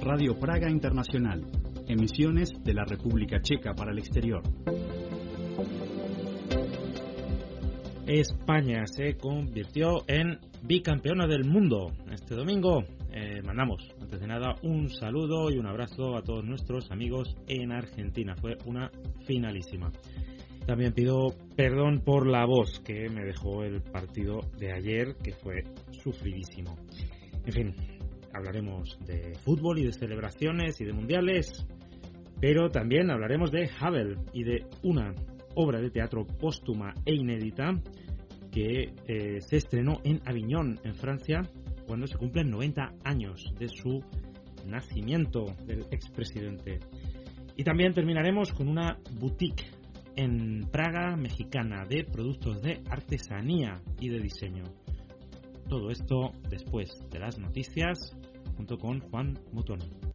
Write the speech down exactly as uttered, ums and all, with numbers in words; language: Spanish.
Radio Praga Internacional, emisiones de la República Checa para el exterior. España se convirtió en bicampeona del mundo este domingo. Eh, mandamos, antes de nada, un saludo y un abrazo a todos nuestros amigos en Argentina. Fue una finalísima. También pido perdón por la voz que me dejó el partido de ayer, que fue sufridísimo. En fin, hablaremos de fútbol y de celebraciones y de mundiales, pero también hablaremos de Havel y de una obra de teatro póstuma e inédita que eh, se estrenó en Aviñón, en Francia, cuando se cumplen noventa años de su nacimiento, del expresidente. Y también terminaremos con una boutique en Praga mexicana de productos de artesanía y de diseño. Todo esto después de las noticias, junto con Juan Mutoni.